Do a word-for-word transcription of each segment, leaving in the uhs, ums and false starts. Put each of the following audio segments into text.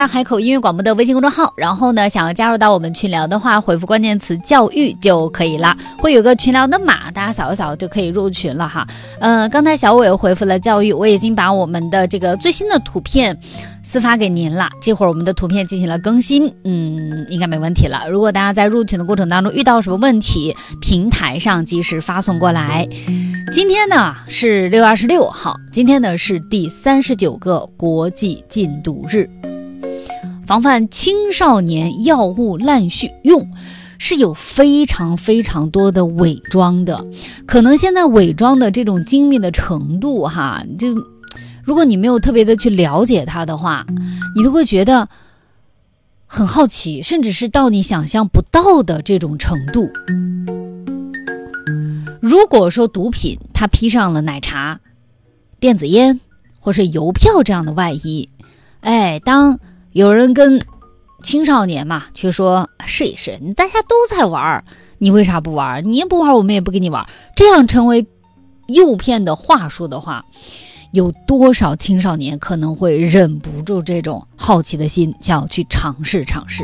大海口音乐广播的微信公众号，然后呢，想要加入到我们群聊的话，回复关键词教育就可以了，会有个群聊的码，大家扫一扫就可以入群了哈。呃，刚才小伟回复了教育，我已经把我们的这个最新的图片私发给您了，这会儿我们的图片进行了更新，嗯，应该没问题了。如果大家在入群的过程当中遇到什么问题，平台上及时发送过来。今天呢是六月二十六号，今天呢是第三十九个国际禁毒日。防范青少年药物滥使用是有非常非常多的伪装的，可能现在伪装的这种精密的程度哈，就如果你没有特别的去了解它的话，你都会觉得很好奇，甚至是到你想象不到的这种程度。如果说毒品它披上了奶茶、电子烟或是邮票这样的外衣，哎，当有人跟青少年嘛却说试一试，大家都在玩，你为啥不玩？你也不玩，我们也不跟你玩，这样成为诱骗的话术的话，有多少青少年可能会忍不住这种好奇的心，想要去尝试尝试。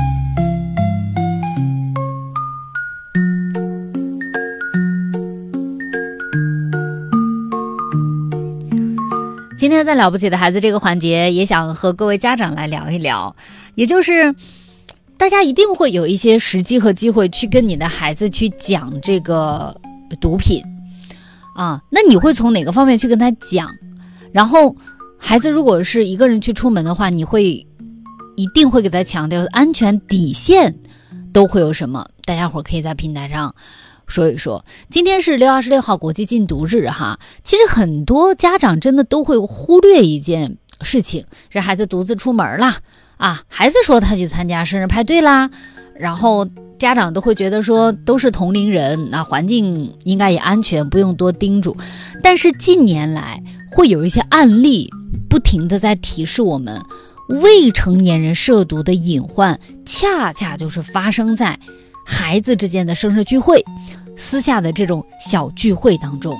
今天在了不起的孩子这个环节，也想和各位家长来聊一聊，也就是大家一定会有一些时机和机会去跟你的孩子去讲这个毒品啊，那你会从哪个方面去跟他讲？然后孩子如果是一个人去出门的话，你会一定会给他强调安全底线都会有什么，大家伙可以在平台上说一说。今天是六月二十六号国际禁毒日哈，其实很多家长真的都会忽略一件事情，是孩子独自出门啦啊，孩子说他去参加生日派对啦，然后家长都会觉得说都是同龄人，那环境应该也安全，不用多叮嘱。但是近年来会有一些案例不停地在提示我们，未成年人涉毒的隐患恰恰就是发生在孩子之间的生日聚会、私下的这种小聚会当中。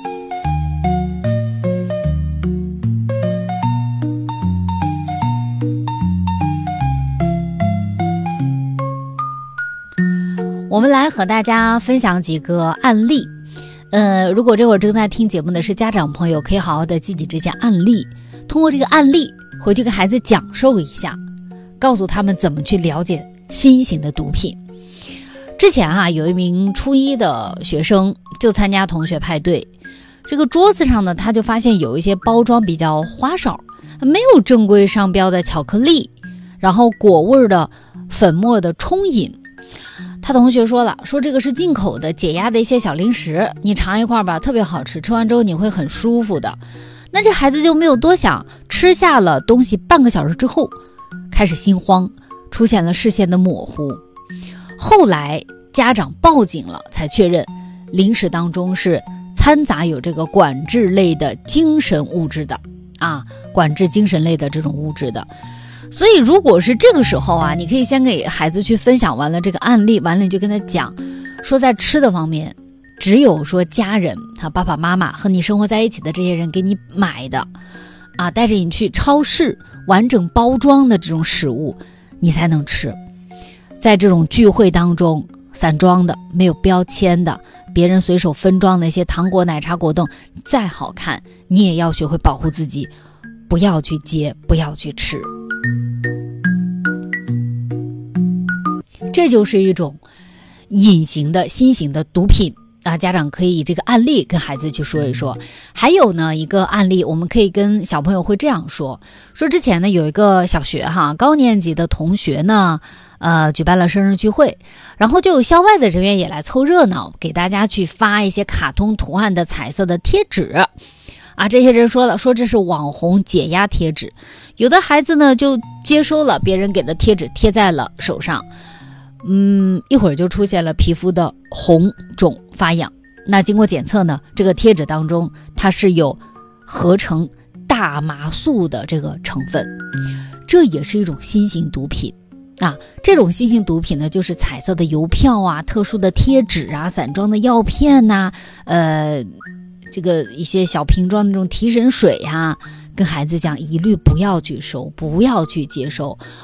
我们来和大家分享几个案例。呃，如果这会儿正在听节目的是家长朋友，可以好好的记记这些案例，通过这个案例回去给孩子讲授一下，告诉他们怎么去了解新型的毒品。之前啊，有一名初一的学生就参加同学派对，这个桌子上呢，他就发现有一些包装比较花哨，没有正规商标的巧克力，然后果味的粉末的冲饮。他同学说了，说这个是进口的解压的一些小零食，你尝一块吧，特别好吃，吃完之后你会很舒服的。那这孩子就没有多想，吃下了东西半个小时之后开始心慌，出现了视线的模糊。后来家长报警了，才确认零食当中是掺杂有这个管制类的精神物质的啊，管制精神类的这种物质的。所以如果是这个时候啊，你可以先给孩子去分享完了这个案例，完了你就跟他讲说，在吃的方面，只有说家人啊，爸爸妈妈和你生活在一起的这些人给你买的啊，带着你去超市完整包装的这种食物你才能吃。在这种聚会当中，散装的没有标签的，别人随手分装的一些糖果奶茶果冻再好看，你也要学会保护自己，不要去接，不要去吃。这就是一种隐形的新型的毒品啊，家长可以以这个案例跟孩子去说一说。还有呢，一个案例我们可以跟小朋友会这样说，说之前呢有一个小学哈高年级的同学呢呃举办了生日聚会，然后就有校外的人员也来凑热闹，给大家去发一些卡通图案的彩色的贴纸啊，这些人说了，说这是网红解压贴纸，有的孩子呢就接收了别人给的贴纸，贴在了手上，嗯，一会儿就出现了皮肤的红肿发痒。那经过检测呢，这个贴纸当中它是有合成大麻素的这个成分，这也是一种新型毒品啊。这种新型毒品呢，就是彩色的邮票啊、特殊的贴纸啊、散装的药片呐、啊，呃。这个一些小瓶装的那种提神水啊，跟孩子讲一律不要去收，不要去接收。